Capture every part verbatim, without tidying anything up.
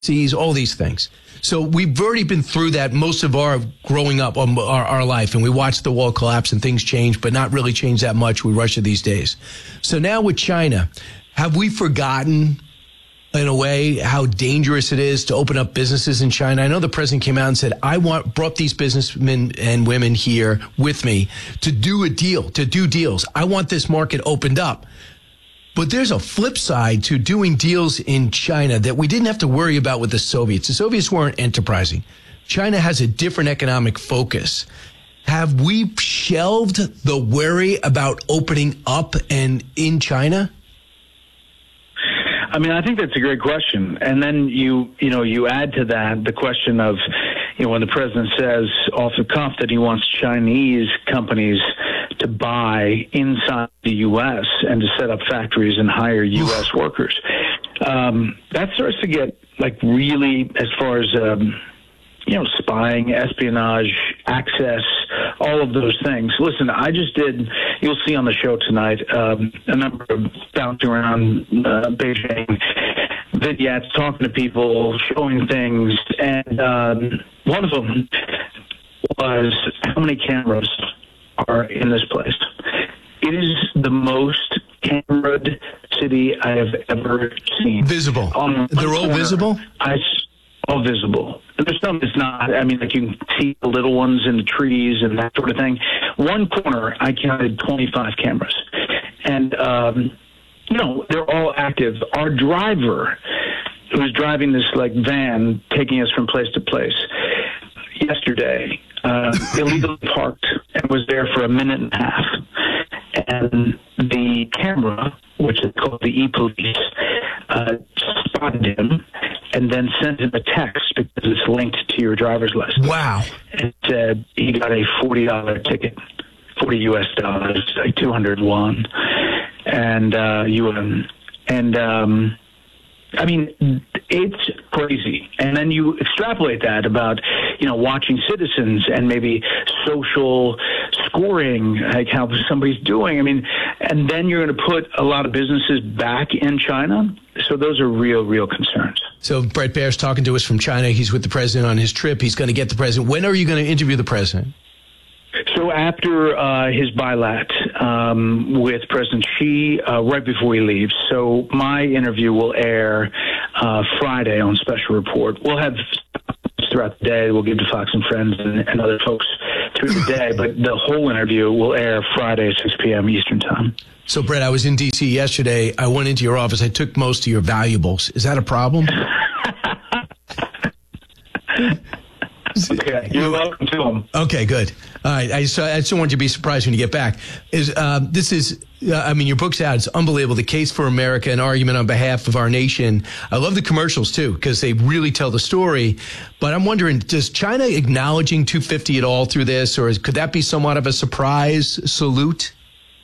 seas, all these things. So we've already been through that most of our growing up, um, our, our life, and we watched the wall collapse and things change, but not really change that much with Russia these days. So now with China, have we forgotten, in a way, how dangerous it is to open up businesses in China? I know the president came out and said, I want brought these businessmen and women here with me to do a deal, to do deals. I want this market opened up. But there's a flip side to doing deals in China that we didn't have to worry about with the Soviets. The Soviets weren't enterprising. China has a different economic focus. Have we shelved the worry about opening up and in China? I mean, I think that's a great question. And then you, you know, you add to that the question of, you know, when the president says off the cuff that he wants Chinese companies to buy inside the U S and to set up factories and hire U S workers. Um, that starts to get, like, really, as far as, um, you know, spying, espionage, access, all of those things. Listen, I just did, you'll see on the show tonight, um, a number of bouncing around uh, Beijing vignettes, talking to people, showing things, and um, one of them was how many cameras are in this place. It is the most cameraed city I have ever seen. Visible. On They're all corner, visible? I, all visible. There's some that's not. I mean, like, you can see the little ones in the trees and that sort of thing. One corner, I counted twenty-five cameras. And, um, you know, they're all active. Our driver, who was driving this, like, van, taking us from place to place, yesterday, uh, illegally parked and was there for a minute and a half. And the camera, which is called the e-police, uh, spotted him and then sent him a text because it's linked to your driver's license. Wow. It said he got a forty dollars ticket, forty U S dollars, like two hundred won, and uh, yuan. And, um, I mean, it's crazy. And then you extrapolate that about, you know, watching citizens and maybe social scoring, like how somebody's doing. I mean, and then you're going to put a lot of businesses back in China. So those are real, real concerns. So Bret Baier's talking to us from China. He's with the president on his trip. He's going to get the president. When are you going to interview the president? So after uh, his bilat um, with President Xi, uh, right before he leaves. So my interview will air uh, Friday on Special Report. We'll have throughout the day. We'll give to Fox and Friends and, and other folks through the day. But the whole interview will air Friday, six p.m. Eastern Time. So, Bret, I was in D C yesterday. I went into your office. I took most of your valuables. Is that a problem? Okay, you're welcome to them. Okay, good. All right, I just, I just don't want you to be surprised when you get back. Is uh, this is, uh, I mean, your book's out. It's unbelievable. The Case for America, an argument on behalf of our nation. I love the commercials, too, because they really tell the story. But I'm wondering, does China acknowledging two fifty at all through this, or is, could that be somewhat of a surprise salute?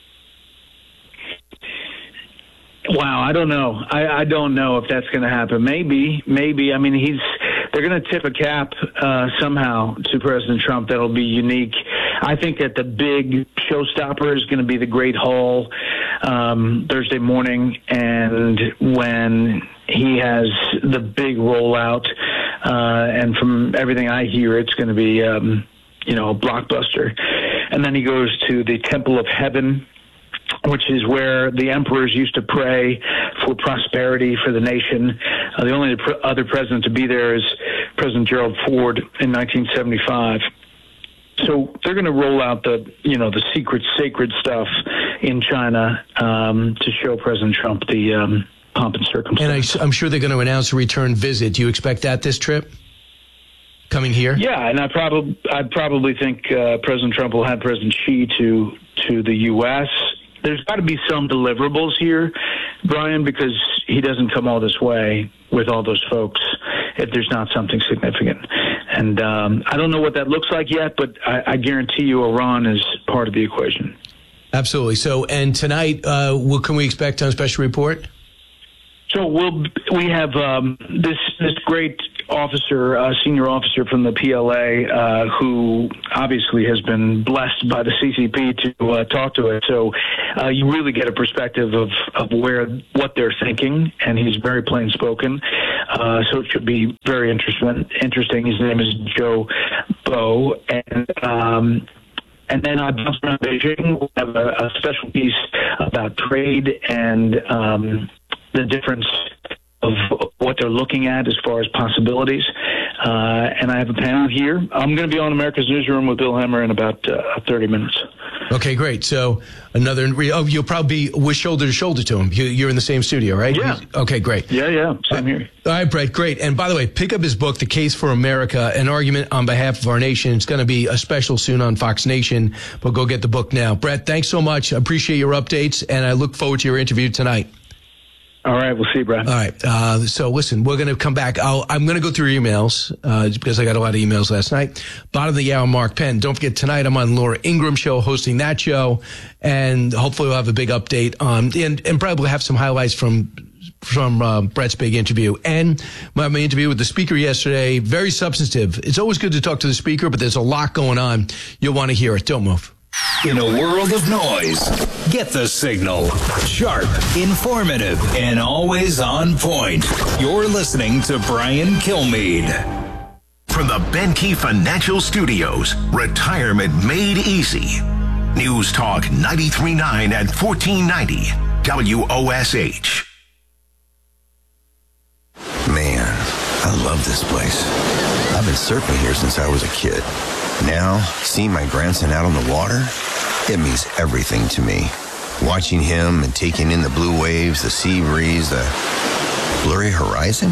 Wow, I don't know. I, I don't know if that's going to happen. Maybe, maybe. I mean, he's they're going to tip a cap uh, somehow to President Trump that'll be unique. I think that the big showstopper is going to be the Great Hall um, Thursday morning, and when he has the big rollout, uh, and from everything I hear, it's going to be um, you know a blockbuster. And then he goes to the Temple of Heaven, which is where the emperors used to pray for prosperity for the nation. Uh, the only pr- other president to be there is President Gerald Ford in nineteen seventy-five. So they're going to roll out the, you know, the secret, sacred stuff in China um, to show President Trump the um, pomp and circumstance. And I, I'm sure they're going to announce a return visit. Do you expect that this trip? Coming here? Yeah, and I probably, I probably think uh, President Trump will have President Xi to to the U S There's got to be some deliverables here, Brian, because he doesn't come all this way with all those folks if there's not something significant. And um, I don't know what that looks like yet, but I, I guarantee you Iran is part of the equation. Absolutely. So, and tonight, uh, what can we expect on Special Report? So we'll we have um, this this great officer, uh, senior officer from the P L A, uh, who obviously has been blessed by the C C P to uh, talk to it. So uh, you really get a perspective of, of where what they're thinking, and he's very plain spoken. Uh, so it should be very interesting. Interesting. His name is Joe Bo, and um, and then I bounced around Beijing. We have a, a special piece about trade and um, the difference of what they're looking at as far as possibilities. Uh, and I have a panel here. I'm going to be on America's Newsroom with Bill Hemmer in about uh, thirty minutes. Okay, great. So another, oh, you'll probably be with shoulder to shoulder to him. You're in the same studio, right? Yeah. Okay, great. Yeah, yeah, same here. All right, Brett, great. And by the way, pick up his book, The Case for America, An Argument on Behalf of Our Nation. It's going to be a special soon on Fox Nation, but go get the book now. Brett, thanks so much. I appreciate your updates, and I look forward to your interview tonight. All right, we'll see you, Brad. All right. Uh, so listen, we're going to come back. I'll, I'm going to go through your emails uh, because I got a lot of emails last night. Bottom of the hour, Mark Penn. Don't forget, tonight I'm on Laura Ingraham show, hosting that show, and hopefully we'll have a big update on, and, and probably have some highlights from from uh, Brett's big interview. And my, my interview with the speaker yesterday, very substantive. It's always good to talk to the speaker, but there's a lot going on. You'll want to hear it. Don't move. In a world of noise, get the signal. Sharp, informative, and always on point. You're listening to Brian Kilmeade. From the Benke Financial Studios, retirement made easy. News Talk ninety-three point nine and fourteen ninety W O S H. Man, I love this place. I've been surfing here since I was a kid. Now, seeing my grandson out on the water, it means everything to me. Watching him and taking in the blue waves, the sea breeze, the blurry horizon.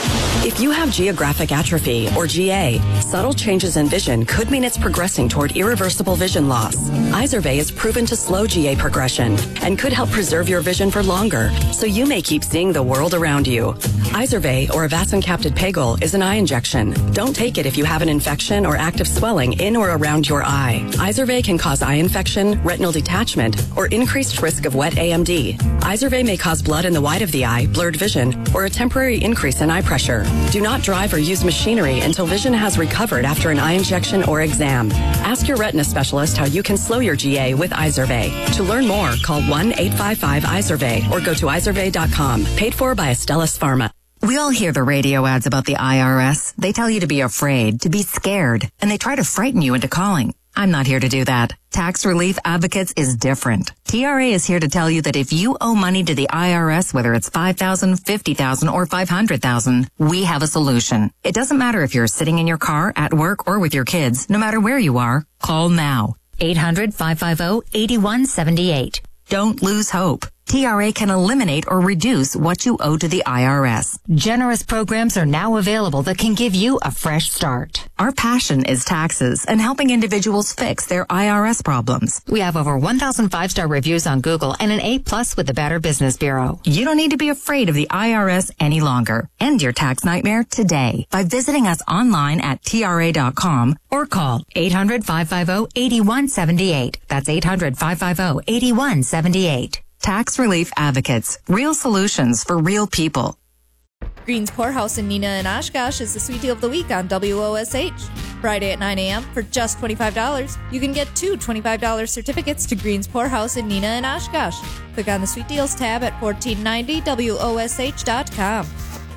If you have geographic atrophy, or G A, subtle changes in vision could mean it's progressing toward irreversible vision loss. Izervay is proven to slow G A progression and could help preserve your vision for longer, so you may keep seeing the world around you. Izervay, or avacincaptad pegol, is an eye injection. Don't take it if you have an infection or active swelling in or around your eye. Izervay can cause eye infection, retinal detachment, or increased risk of wet A M D. Izervay may cause blood in the white of the eye, blurred vision, or a temporary increase in eye pressure. Do not drive or use machinery until vision has recovered after an eye injection or exam. Ask your retina specialist how you can slow your G A with Izervay. To learn more, call one eight five five Izervay or go to izervay dot com. Paid for by Astellas Pharma. We all hear the radio ads about the I R S. They tell you to be afraid, to be scared, and they try to frighten you into calling. I'm not here to do that. Tax Relief Advocates is different. T R A is here to tell you that if you owe money to the I R S, whether it's five thousand dollars, fifty thousand dollars, or five hundred thousand dollars, we have a solution. It doesn't matter if you're sitting in your car, at work, or with your kids. No matter where you are, call now. eight hundred, five five zero, eight one seven eight. Don't lose hope. T R A can eliminate or reduce what you owe to the I R S. Generous programs are now available that can give you a fresh start. Our passion is taxes and helping individuals fix their I R S problems. We have over one thousand five-star reviews on Google and an A plus with the Better Business Bureau. You don't need to be afraid of the I R S any longer. End your tax nightmare today by visiting us online at T R A dot com or call eight hundred, five five zero, eight one seven eight. That's eight hundred, five five zero, eight one seven eight. Tax Relief Advocates. Real solutions for real people. Green's Poorhouse in Neenah and Oshkosh is the sweet deal of the week on W O S H. Friday at nine a.m. for just twenty-five dollars, you can get two twenty-five dollars certificates to Green's Poorhouse in Neenah and Oshkosh. Click on the Sweet Deals tab at fourteen ninety W O S H dot com.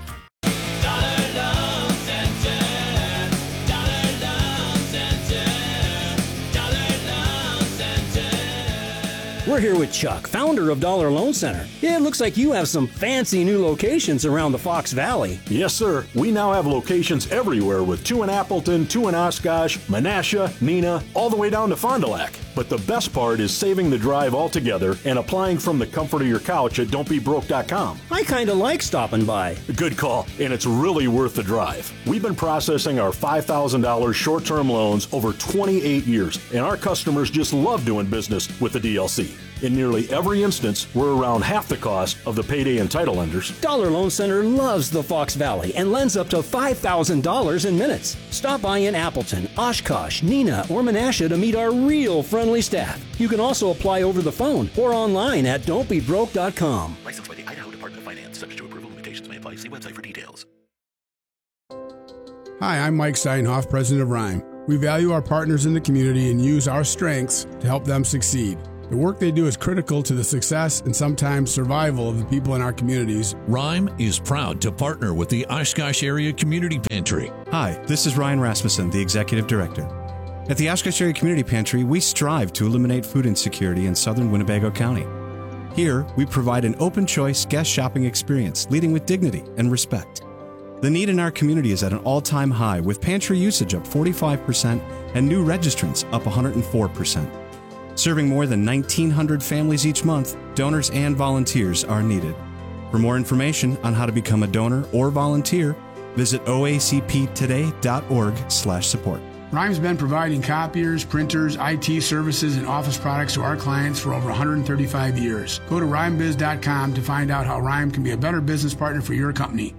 We're here with Chuck, founder of Dollar Loan Center. Yeah, it looks like you have some fancy new locations around the Fox Valley. Yes, sir. We now have locations everywhere with two in Appleton, two in Oshkosh, Menasha, Neenah, all the way down to Fond du Lac. But the best part is saving the drive altogether and applying from the comfort of your couch at don't be broke dot com. I kind of like stopping by. Good call, and it's really worth the drive. We've been processing our five thousand dollars short-term loans over twenty-eight years, and our customers just love doing business with the D L C. In nearly every instance, we're around half the cost of the payday and title lenders. Dollar Loan Center loves the Fox Valley and lends up to five thousand dollars in minutes. Stop by in Appleton, Oshkosh, Neenah, or Menasha to meet our real friendly staff. You can also apply over the phone or online at don't be broke dot com. Licensed by the Idaho Department of Finance. Subject to approval, limitations may apply. See website for details. Hi, I'm Mike Steinhoff, president of Rhyme. We value our partners in the community and use our strengths to help them succeed. The work they do is critical to the success and sometimes survival of the people in our communities. Rhyme is proud to partner with the Oshkosh Area Community Pantry. Hi, this is Ryan Rasmussen, the Executive Director. At the Oshkosh Area Community Pantry, we strive to eliminate food insecurity in southern Winnebago County. Here, we provide an open-choice guest shopping experience, leading with dignity and respect. The need in our community is at an all-time high, with pantry usage up forty-five percent and new registrants up one hundred four percent. Serving more than nineteen hundred families each month, donors and volunteers are needed. For more information on how to become a donor or volunteer, visit o a c p today dot org slash support. Rhyme's been providing copiers, printers, I T services, and office products to our clients for over one hundred thirty-five years. Go to rhyme biz dot com to find out how Rhyme can be a better business partner for your company.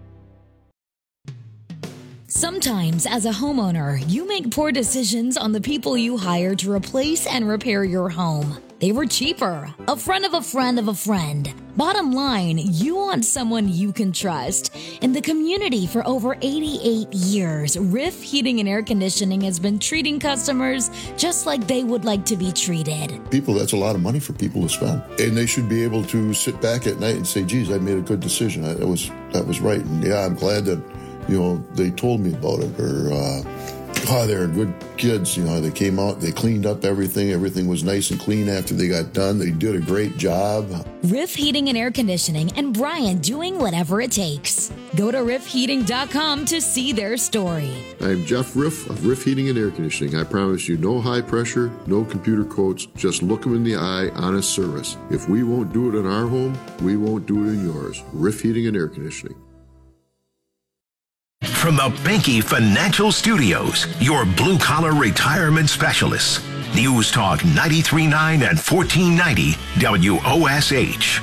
Sometimes, as a homeowner, you make poor decisions on the people you hire to replace and repair your home. They were cheaper, a friend of a friend of a friend. Bottom line, you want someone you can trust. In the community for over eighty-eight years, Riff Heating and Air Conditioning has been treating customers just like they would like to be treated. People, that's a lot of money for people to spend. And they should be able to sit back at night and say, geez, I made a good decision. I, that was that was right. And yeah, I'm glad that, you know, they told me about it. Or, uh, oh, they're good kids. You know, they came out, they cleaned up everything. Everything was nice and clean after they got done. They did a great job. Riff Heating and Air Conditioning and Brian doing whatever it takes. Go to riff heating dot com to see their story. I'm Jeff Riff of Riff Heating and Air Conditioning. I promise you no high pressure, no computer quotes, just look them in the eye, honest service. If we won't do it in our home, we won't do it in yours. Riff Heating and Air Conditioning. From the Benke Financial Studios, your blue-collar retirement specialists. News Talk ninety-three point nine and fourteen ninety W O S H.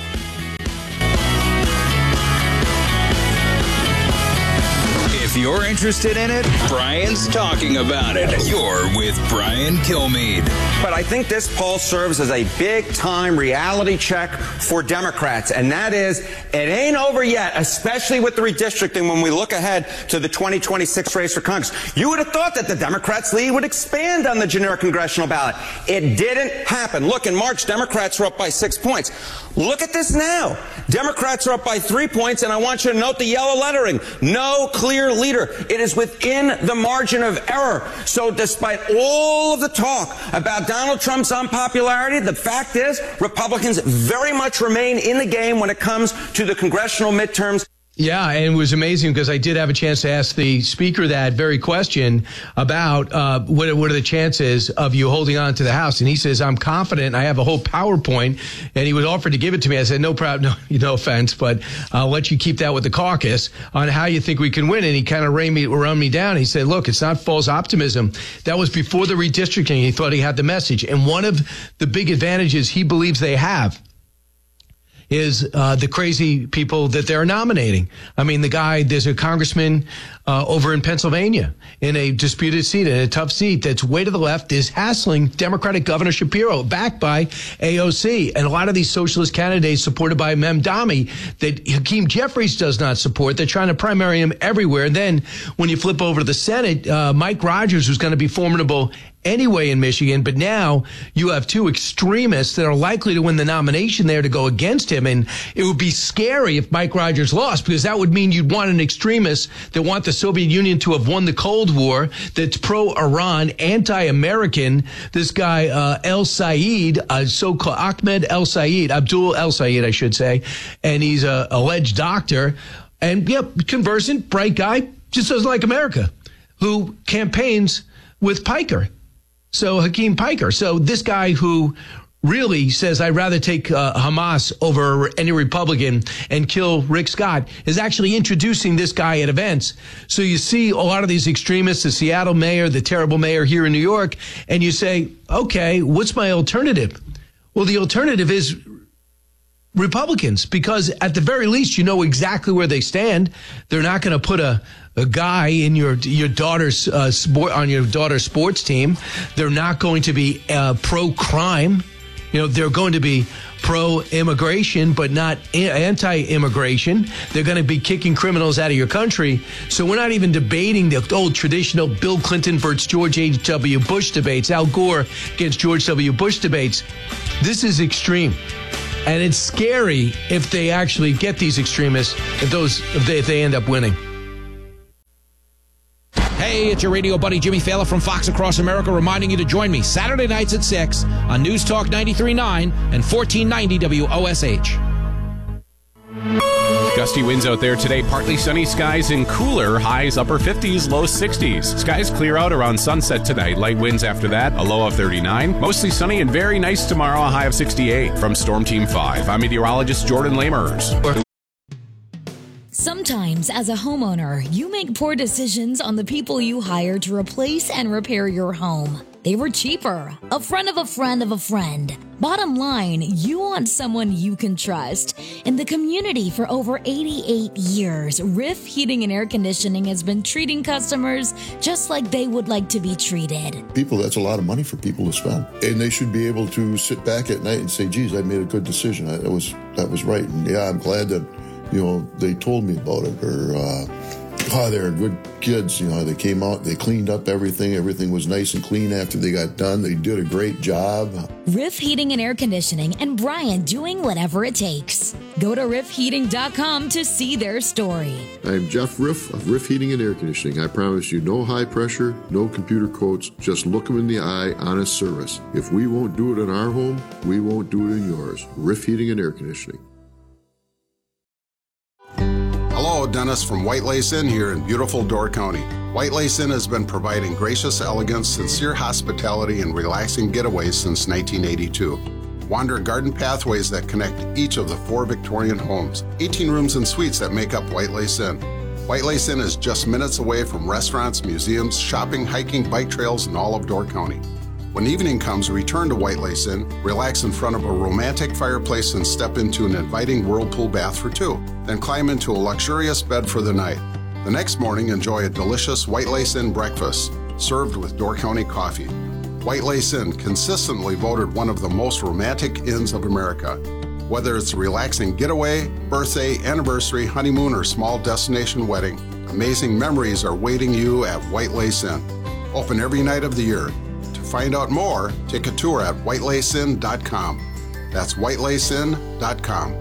If you're interested in it, Brian's talking about it. You're with Brian Kilmeade. But I think this poll serves as a big-time reality check for Democrats, and that is, it ain't over yet, especially with the redistricting when we look ahead to the twenty twenty-six race for Congress. You would have thought that the Democrats' lead would expand on the generic congressional ballot. It didn't happen. Look, in March, Democrats were up by six points. Look at this now. Democrats are up by three points, and I want you to note the yellow lettering. No clear leader. It is within the margin of error. So despite all of the talk about Donald Trump's unpopularity, the fact is Republicans very much remain in the game when it comes to the congressional midterms. Yeah, and it was amazing because I did have a chance to ask the speaker that very question about uh, what, what are the chances of you holding on to the House. And he says, I'm confident. I have a whole PowerPoint. And he was offered to give it to me. I said, no problem, no, no offense, but I'll let you keep that with the caucus on how you think we can win. And he kind of ran me, ran me down. He said, look, it's not false optimism. That was before the redistricting. He thought he had the message. And one of the big advantages he believes they have is uh, the crazy people that they're nominating. I mean, the guy, there's a congressman uh, over in Pennsylvania in a disputed seat, in a tough seat that's way to the left, is hassling Democratic Governor Shapiro, backed by A O C. And a lot of these socialist candidates supported by Mamdani that Hakeem Jeffries does not support. They're trying to primary him everywhere. And then when you flip over to the Senate, uh, Mike Rogers, who's going to be formidable anyway in Michigan, but now you have two extremists that are likely to win the nomination there to go against him. And it would be scary if Mike Rogers lost, because that would mean you'd want an extremist that want the Soviet Union to have won the Cold War, that's pro-Iran, anti-American. This guy, uh, El Sayed, uh, so-called Ahmed El Sayed, Abdul El Sayed, I should say, and he's a alleged doctor, and yep, conversant, bright guy, just doesn't like America, who campaigns with Piker. So Hakeem Piker. So this guy who really says, I'd rather take uh, Hamas over any Republican and kill Rick Scott, is actually introducing this guy at events. So you see a lot of these extremists, the Seattle mayor, the terrible mayor here in New York, and you say, okay, what's my alternative? Well, the alternative is Republicans, because at the very least, you know exactly where they stand. They're not going to put a, a guy in your your daughter's uh, sport on your daughter's sports team. They're not going to be uh, pro-crime. You know, they're going to be pro-immigration, but not anti-immigration. They're going to be kicking criminals out of your country. So we're not even debating the old traditional Bill Clinton versus George H W. Bush debates, Al Gore against George W. Bush debates. This is extreme. And it's scary if they actually get these extremists, if those, if they, if they end up winning. Hey, it's your radio buddy Jimmy Fallon from Fox Across America reminding you to join me Saturday nights at six on News Talk ninety-three point nine and fourteen ninety W O S H. Gusty winds out there today, partly sunny skies and cooler, highs upper fifties, low sixties. Skies clear out around sunset tonight, light winds after that, a low of thirty-nine. Mostly sunny and very nice tomorrow, a high of sixty-eight. From Storm Team five, I'm meteorologist Jordan Lamers. Sometimes, as a homeowner, you make poor decisions on the people you hire to replace and repair your home. They were cheaper, a friend of a friend of a friend. Bottom line, you want someone you can trust. In the community for over eighty-eight years, Riff Heating and Air Conditioning has been treating customers just like they would like to be treated. People, that's a lot of money for people to spend. And they should be able to sit back at night and say, geez, I made a good decision. I, that was that was right. And yeah, I'm glad that, you know, they told me about it. Or, uh, oh, they're good kids. You know, they came out, they cleaned up everything. Everything was nice and clean after they got done. They did a great job. Riff Heating and Air Conditioning and Brian doing whatever it takes. Go to riff heating dot com to see their story. I'm Jeff Riff of Riff Heating and Air Conditioning. I promise you no high pressure, no computer codes, just look them in the eye, honest service. If we won't do it in our home, we won't do it in yours. Riff Heating and Air Conditioning. Hello, Dennis from White Lace Inn here in beautiful Door County. White Lace Inn has been providing gracious elegance, sincere hospitality, and relaxing getaways since nineteen eighty-two. Wander garden pathways that connect each of the four Victorian homes. eighteen rooms and suites that make up White Lace Inn. White Lace Inn is just minutes away from restaurants, museums, shopping, hiking, bike trails, and all of Door County. When evening comes, return to White Lace Inn, relax in front of a romantic fireplace and step into an inviting whirlpool bath for two. Then climb into a luxurious bed for the night. The next morning, enjoy a delicious White Lace Inn breakfast, served with Door County coffee. White Lace Inn, consistently voted one of the most romantic inns of America. Whether it's a relaxing getaway, birthday, anniversary, honeymoon, or small destination wedding, amazing memories are waiting you at White Lace Inn. Open every night of the year. Find out more, take a tour at white lace inn dot com. That's white lace inn dot com.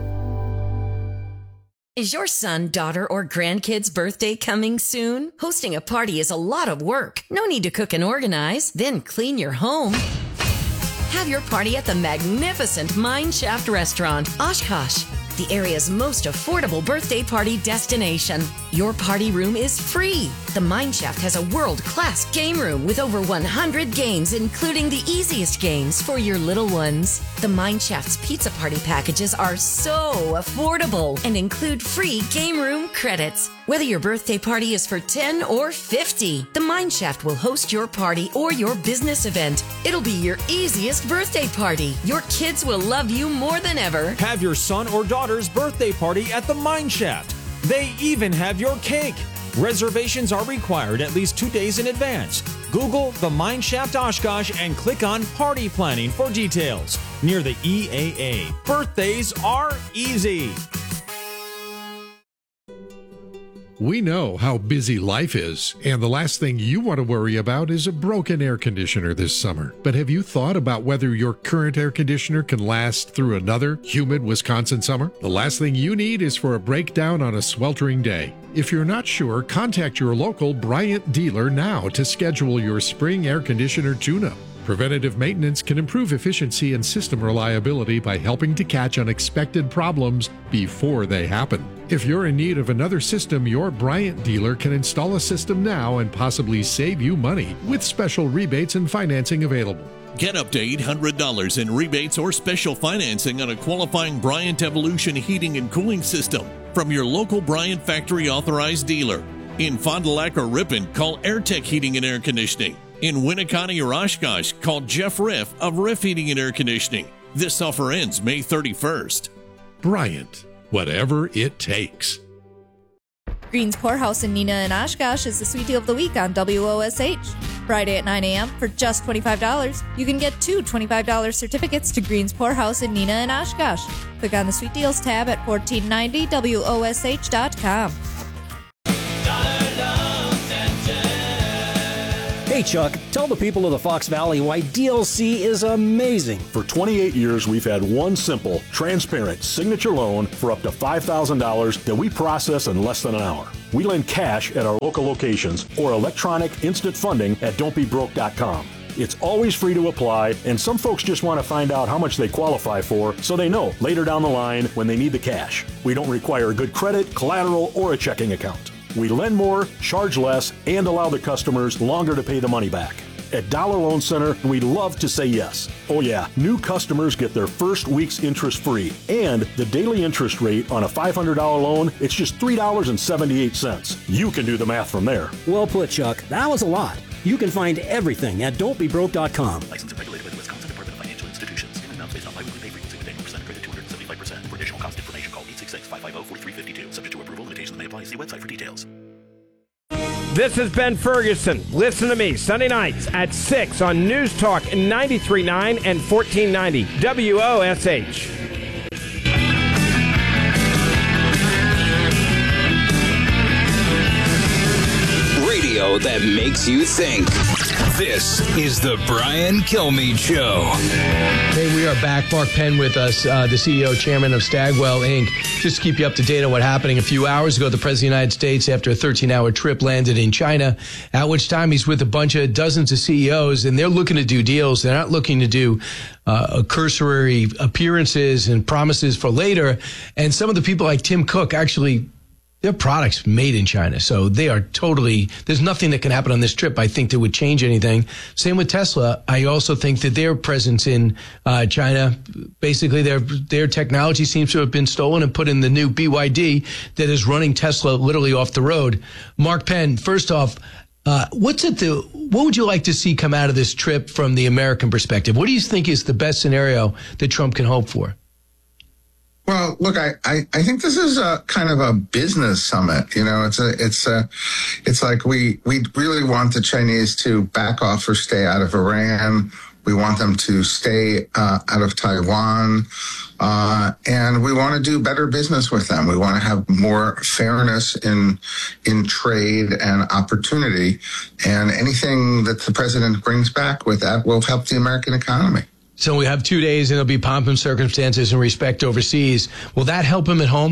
Is your son, daughter, or grandkid's birthday coming soon? Hosting a party is a lot of work. No need to cook and organize, then clean your home. Have your party at the magnificent Mine Shaft Restaurant, Oshkosh, the area's most affordable birthday party destination. Your party room is free. The Mine Shaft has a world-class game room with over one hundred games, including the easiest games for your little ones. The Mine Shaft's pizza party packages are so affordable and include free game room credits. Whether your birthday party is for ten or fifty, the Mine Shaft will host your party or your business event. It'll be your easiest birthday party. Your kids will love you more than ever. Have your son or daughter's birthday party at the Mine Shaft. They even have your cake. Reservations are required at least two days in advance. Google the Mine Shaft Oshkosh and click on Party Planning for details. Near the E A A. Birthdays are easy. We know how busy life is, and the last thing you want to worry about is a broken air conditioner this summer. But have you thought about whether your current air conditioner can last through another humid Wisconsin summer? The last thing you need is for a breakdown on a sweltering day. If you're not sure, contact your local Bryant dealer now to schedule your spring air conditioner tune-up. Preventative maintenance can improve efficiency and system reliability by helping to catch unexpected problems before they happen. If you're in need of another system, your Bryant dealer can install a system now and possibly save you money with special rebates and financing available. Get up to eight hundred dollars in rebates or special financing on a qualifying Bryant Evolution heating and cooling system from your local Bryant factory authorized dealer. In Fond du Lac or Ripon, call AirTech Heating and Air Conditioning. In Winneconne or Oshkosh, call Jeff Riff of Riff Heating and Air Conditioning. This offer ends May thirty-first. Bryant, whatever it takes. Green's Poorhouse in Neenah and Oshkosh is the sweet deal of the week on W O S H. Friday at nine a.m. for just twenty-five dollars. You can get two twenty-five dollars certificates to Green's Poorhouse in Neenah and Oshkosh. Click on the Sweet Deals tab at fourteen ninety W O S H dot com. Hey, Chuck, tell the people of the Fox Valley why D L C is amazing. For twenty-eight years, we've had one simple, transparent signature loan for up to five thousand dollars that we process in less than an hour. We lend cash at our local locations or electronic instant funding at don't be broke dot com. It's always free to apply, and some folks just want to find out how much they qualify for so they know later down the line when they need the cash. We don't require good credit, collateral, or a checking account. We lend more, charge less, and allow the customers longer to pay the money back. At Dollar Loan Center, we love to say yes. Oh yeah, new customers get their first week's interest free. And the daily interest rate on a five hundred dollars loan, it's just three dollars and seventy-eight cents. You can do the math from there. Well put, Chuck. That was a lot. You can find everything at don't be broke dot com. Licensed and regulated by the Wisconsin Department of Financial Institutions. In amounts based on biweekly pay frequency with annual percent credit two hundred seventy-five percent. For additional cost information, call eight six six, five five zero, four three five two. Subject to approval, limitations may apply. See website for details. This is Ben Ferguson. Listen to me Sunday nights at six on News Talk ninety-three point nine and fourteen ninety W O S H. Radio that makes you think. This is the Brian Kilmeade Show. Hey, we are back. Mark Penn with us, uh, the C E O, chairman of Stagwell, Incorporated. Just to keep you up to date on what happening. A few hours ago, the President of the United States, after a thirteen-hour trip, landed in China, at which time he's with a bunch of dozens of C E Os, and they're looking to do deals. They're not looking to do uh, cursory appearances and promises for later. And some of the people like Tim Cook actually... their products made in China, so they are totally, there's nothing that can happen on this trip, I think, that would change anything. Same with Tesla. I also think that their presence in uh, China, basically their their technology seems to have been stolen and put in the new B Y D that is running Tesla literally off the road. Mark Penn, first off, uh, what's it the, what would you like to see come out of this trip from the American perspective? What do you think is the best scenario that Trump can hope for? Well, look, I, I, I think this is a kind of a business summit. You know, it's a, it's a, it's like we, we really want the Chinese to back off or stay out of Iran. We want them to stay uh, out of Taiwan. Uh, and we want to do better business with them. We want to have more fairness in, in trade and opportunity. And anything that the president brings back with that will help the American economy. So we have two days, and there'll be pomp and circumstances and respect overseas. Will that help him at home?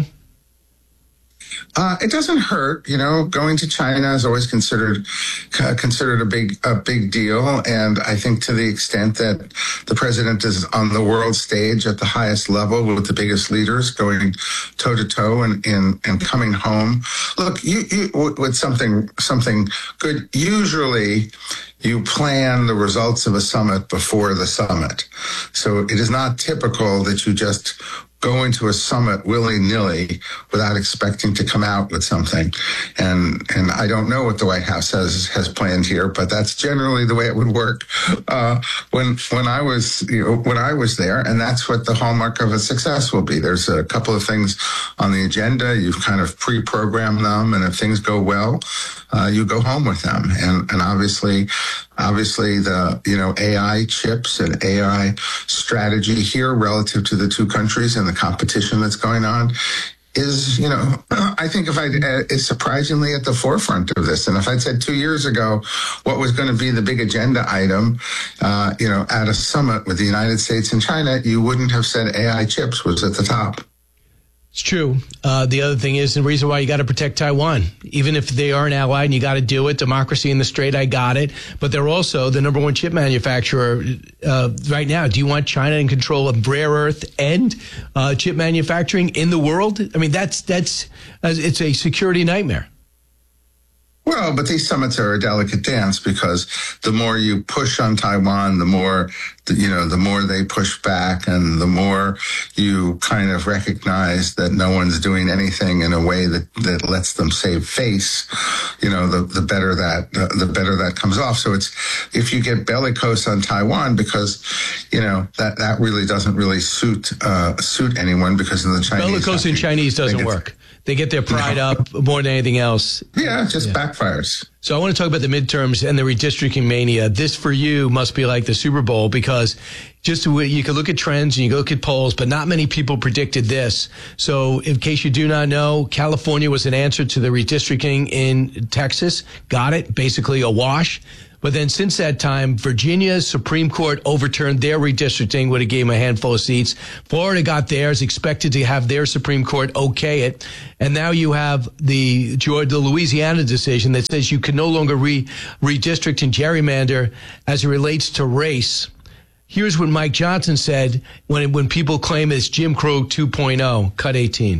Uh, it doesn't hurt, you know. Going to China is always considered uh, considered a big a big deal, and I think to the extent that the president is on the world stage at the highest level with the biggest leaders, going toe to toe and and and coming home. Look, you, you with something something good. Usually, you plan the results of a summit before the summit, so it is not typical that you just go into a summit willy-nilly without expecting to come out with something. And and I don't know what the White House has has planned here, but that's generally the way it would work uh, when when I was you know, when I was there, and that's what the hallmark of a success will be. There's a couple of things on the agenda. You've kind of pre-programmed them, and if things go well, uh, you go home with them. And and obviously, obviously the you know A I chips and A I strategy here relative to the two countries and the competition that's going on is, you know, I think if I uh, is surprisingly at the forefront of this. And if I'd said two years ago what was going to be the big agenda item, uh, you know, at a summit with the United States and China, you wouldn't have said A I chips was at the top. It's true. Uh, the other thing is the reason why you got to protect Taiwan, even if they are an ally and you got to do it. Democracy in the Strait, I got it. But they're also the number one chip manufacturer uh, right now. Do you want China in control of rare earth and uh, chip manufacturing in the world? I mean, that's that's uh, it's a security nightmare. Well, but these summits are a delicate dance because the more you push on Taiwan, the more, you know, the more they push back, and the more you kind of recognize that no one's doing anything in a way that, that lets them save face, you know, the, the better that, uh, the better that comes off. So it's, if you get bellicose on Taiwan, because, you know, that, that really doesn't really suit, uh, suit anyone because of the Chinese. Bellicose in Chinese doesn't work. They get their pride up more than anything else. Yeah, it just yeah. backfires. So I want to talk about the midterms and the redistricting mania. This for you must be like the Super Bowl, because just to, you can look at trends and you can look at polls, but not many people predicted this. So in case you do not know, California was an answer to the redistricting in Texas. Got it. Basically a wash. But then since that time, Virginia's Supreme Court overturned their redistricting, would have gave them a handful of seats. Florida got theirs, expected to have their Supreme Court okay it. And now you have the Georgia, the Louisiana decision that says you can no longer re, redistrict and gerrymander as it relates to race. Here's what Mike Johnson said when, when people claim it's Jim Crow two point oh, cut eighteen.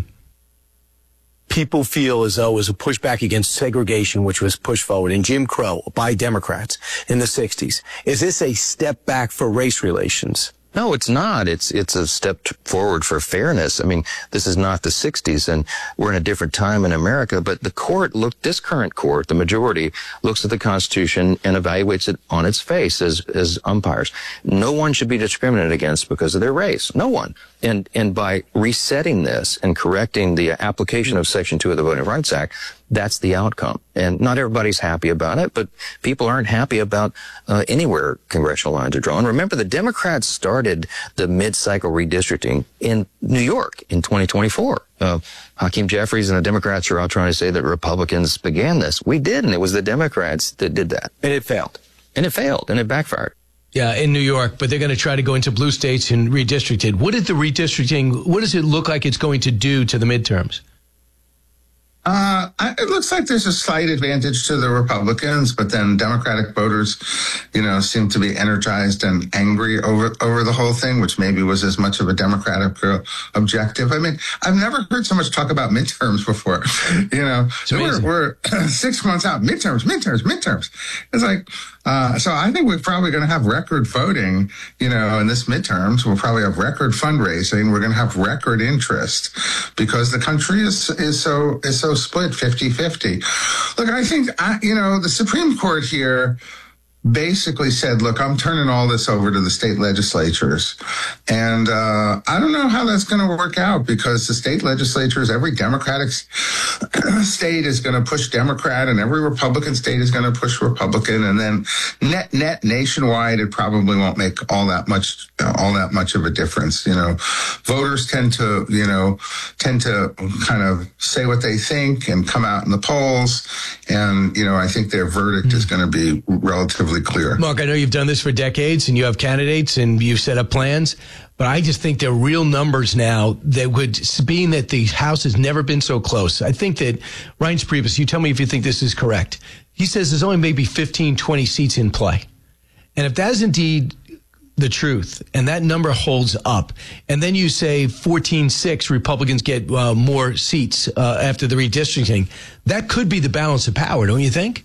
People feel as though it was a pushback against segregation, which was pushed forward in Jim Crow by Democrats in the sixties. Is this a step back for race relations? No, it's not. It's it's a step forward for fairness. I mean, this is not the sixties, and we're in a different time in America. But the court looked, this current court, the majority, looks at the Constitution and evaluates it on its face as as umpires. No one should be discriminated against because of their race. No one. And and by resetting this and correcting the application of Section two of the Voting Rights Act, that's the outcome. And not everybody's happy about it, but people aren't happy about uh, anywhere congressional lines are drawn. Remember, the Democrats started the mid-cycle redistricting in New York in twenty twenty-four. Uh, Hakeem Jeffries and the Democrats are all trying to say that Republicans began this. We didn't. It was the Democrats that did that. And it failed. And it failed, and it backfired. Yeah, in New York, but they're going to try to go into blue states and redistrict it. What did the redistricting, what does it look like it's going to do to the midterms? Uh, I, it looks like there's a slight advantage to the Republicans, but then Democratic voters, you know, seem to be energized and angry over over the whole thing, which maybe was as much of a Democratic objective. I mean, I've never heard so much talk about midterms before. You know, so we're, we're six months out. Midterms, midterms, midterms. It's like, uh, so I think we're probably going to have record voting, you know, in this midterms. We'll probably have record fundraising. We're going to have record interest because the country is is so is so split fifty-fifty. Look, I think, I, you know, the Supreme Court here basically said, look, I'm turning all this over to the state legislatures. And uh, I don't know how that's going to work out because the state legislatures, every Democratic state is going to push Democrat and every Republican state is going to push Republican. And then net, net nationwide, it probably won't make all that much, all that much of a difference. You know, voters tend to, you know, tend to kind of say what they think and come out in the polls. And, you know, I think their verdict is going to be relatively clear. Mark, I know you've done this for decades and you have candidates and you've set up plans, but I just think there are real numbers now that would, being that the House has never been so close. I think that Reince Priebus, you tell me if you think this is correct. He says there's only maybe fifteen, twenty seats in play. And if that is indeed the truth and that number holds up, and then you say fourteen six Republicans get uh, more seats uh, after the redistricting, that could be the balance of power, don't you think?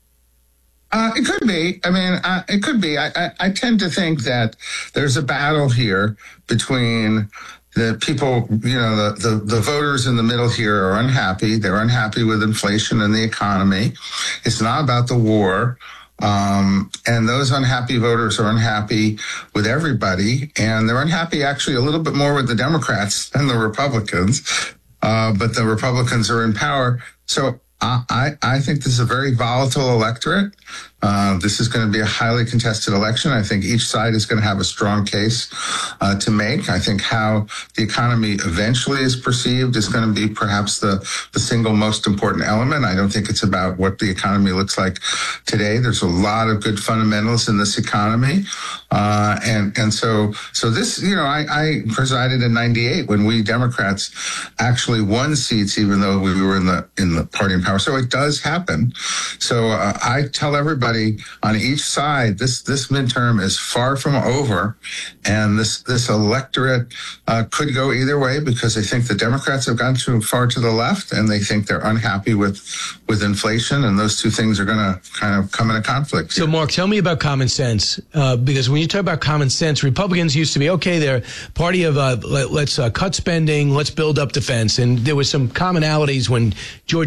Uh, it could be. I mean, uh, it could be. I, I, I tend to think that there's a battle here between the people, you know, the, the, the voters in the middle here are unhappy. They're unhappy with inflation and the economy. It's not about the war. Um, and those unhappy voters are unhappy with everybody. And they're unhappy actually a little bit more with the Democrats than the Republicans. Uh, but the Republicans are in power. So I, I think this is a very volatile electorate. Uh, this is going to be a highly contested election. I think each side is going to have a strong case uh, to make. I think how the economy eventually is perceived is going to be perhaps the, the single most important element. I don't think it's about what the economy looks like today. There's a lot of good fundamentals in this economy. Uh, and, and so, so this, you know, I, I presided in ninety-eight when we Democrats actually won seats, even though we were in the, in the party in power. So it does happen. So uh, I tell everybody on each side, this, this midterm is far from over. And this, this electorate uh, could go either way because they think the Democrats have gone too far to the left and they think they're unhappy with, with inflation. And those two things are going to kind of come in a conflict. So, Mark, tell me about common sense. Uh, because when you talk about common sense, Republicans used to be, okay, they're party of uh, let, let's uh, cut spending, let's build up defense. And there was some commonalities when George H W.